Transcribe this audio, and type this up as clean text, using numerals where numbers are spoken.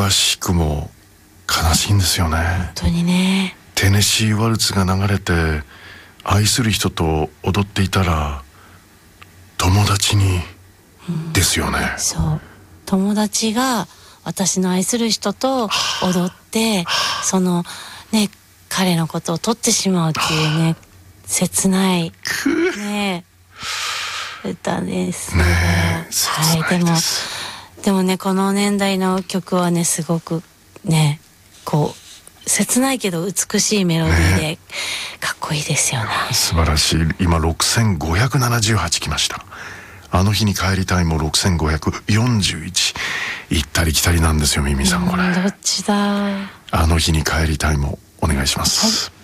詳しくも悲しいんですよね。 本当にね。 テネシーワルツが流れて、愛する人と踊っていたら友達に、ですよね。 そう、友達が私の愛する人と踊ってそのね彼のことを取ってしまうっていうね、切ないね歌ですね。はい、でもね、この年代の曲はね、すごくね、こう切ないけど美しいメロディーでかっこいいですよね。 素晴らしい。今6578来ました。あの日に帰りたいも6541。行ったり来たりなんですよ、ミミさん。これどっちだ。 あの日に帰りたいもお願いします。 はい。